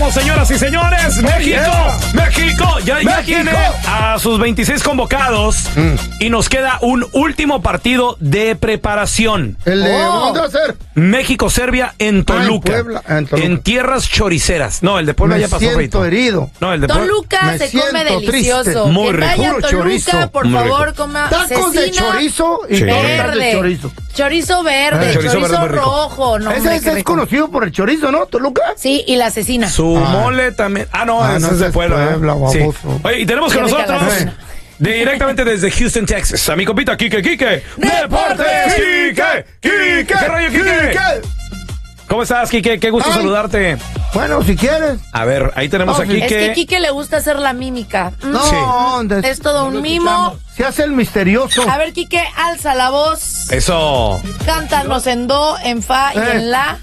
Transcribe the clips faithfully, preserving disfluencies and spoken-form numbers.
vamos, señoras y señores. Oh, México, yeah. México, ya, ya México. tiene a sus veintiséis convocados Mm. y nos queda un último partido de preparación. ¿El de Oh. dónde va a ser? México-Serbia en Toluca. Puebla, ah, en Toluca. En tierras choriceras. No, el de Puebla Me ya pasó, siento Feito. herido. No, el de Puebla. Toluca Me se come siento delicioso. triste. Muy Que rico. vaya a Puro Toluca, chorizo. por Muy rico. favor, coma Tacos de cecina chorizo y Sí. tortas de verde. chorizo. Chorizo verde, Ah, chorizo chorizo, verde muy rico. rojo. No, Ese, hombre, ese qué es rico. conocido por el chorizo, ¿no? ¿Toluca? Sí, y la cecina. Su Ah. mole también. Ah, no, Ah, ese no, es de ese es Puebla. Puebla, Sí. baboso. Oye, y tenemos Qué con rica la nosotros cecina. de, directamente desde Houston, Texas, a mi compita Quique, Quique. ¡Deportes! ¡Quique! ¡Quique! ¿Qué rollo, Quique? ¿Cómo estás, Quique? Qué gusto Ay. saludarte. Bueno, si quieres. A ver, ahí tenemos No, a sí. Quique. Es que a Quique le gusta hacer la mímica. Mm. No, de- Es todo un mimo. se hace el misterioso. A ver, Quique, alza la voz. Eso. Cántanos en do, en fa y Eh. en la.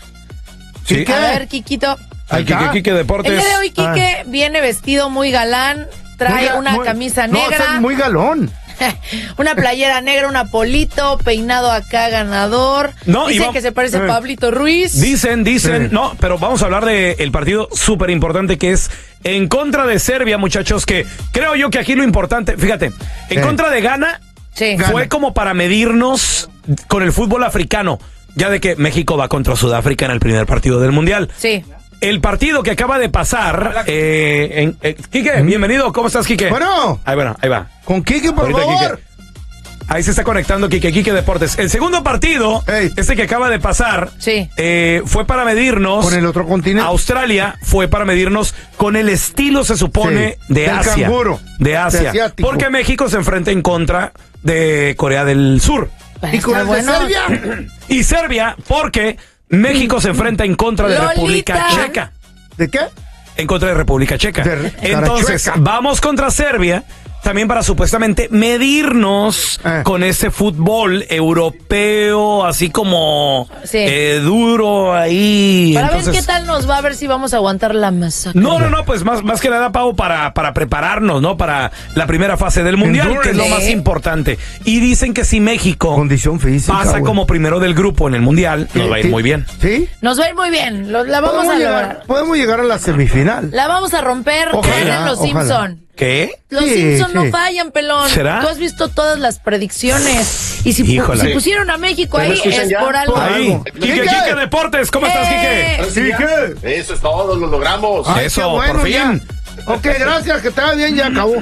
Sí. ¿Qué? A ver, Quiquito. Al Quique, Acá. Quique El Deportes. día de hoy, Quique viene vestido muy galán. Trae Muy ga- una muy- camisa No, ese negra, es muy galón. una playera negra, una polito, peinado acá ganador. No, y Dice va- que se parece eh. a Pablito Ruiz. Dicen, dicen, Sí. no, pero vamos a hablar de el partido súper importante que es en contra de Serbia, muchachos, que creo yo que aquí lo importante, fíjate, en Sí. contra de Ghana Sí. Gana. fue como para medirnos con el fútbol africano, ya de que México va contra Sudáfrica en el primer partido del Mundial. Sí. El partido que acaba de pasar, eh, en, eh, Quique, bienvenido, ¿cómo estás, Quique? Bueno, Ahí, bueno, ahí va. con Quique, por Ahorita, favor. Quique. Ahí se está conectando Quique, Quique Deportes. El segundo partido, Ey. este que acaba de pasar, Sí. eh, fue para medirnos. Con el otro continente. Australia fue para medirnos con el estilo, se supone, Sí, de del Asia. canguro, de de Asia. asiático. Porque México se enfrenta en contra de Corea del Sur. ¿Y con Está el bueno. de Serbia? Y Serbia, porque México se enfrenta en contra de Lolita. República Checa. ¿De qué? En contra de República Checa. De re- Entonces, Chueca. vamos contra Serbia. También para supuestamente medirnos Eh. con ese fútbol europeo, así como Sí. eh, duro ahí. Para Entonces, ver qué tal nos va, a ver si vamos a aguantar la masacre. No, no, no, pues más, más que nada, Pau, para, para prepararnos, ¿no? Para la primera fase del Mundial, que es lo Endurance. más importante. Y dicen que si México Condición física. pasa güey. como primero del grupo en el Mundial, nos va a ir Sí, muy bien. ¿Sí? Nos va a ir muy bien. Lo- la vamos Podemos a llegar, lograr. podemos llegar a la semifinal. La vamos a romper. Ojalá, Ganan los ojalá. Simpson. ¿Qué? Los Sí, Simpson no sí. fallan, pelón. ¿Será? Tú has visto todas las predicciones. Y si, pu- Híjole. si pusieron a México ¿Me ahí escuchan es ya? por algo. Ahí. algo. Quique, Quique. Quique Deportes, ¿cómo estás, Eh. Quique? ¿Sí qué? Eso es todo, lo logramos. Ay, Eso, qué bueno, por fin. ya. Ok, gracias, que estaba bien, ya acabó.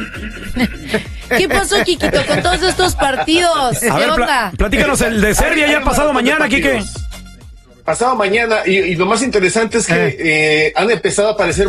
¿Qué pasó, Quiquito, con todos estos partidos? ¿Qué A ver, pla- onda? platícanos el de Serbia Hay- ya hay pasado un maratón de mañana, Quique. partidos. Pasado mañana, y, y lo más interesante es que eh, han empezado a aparecer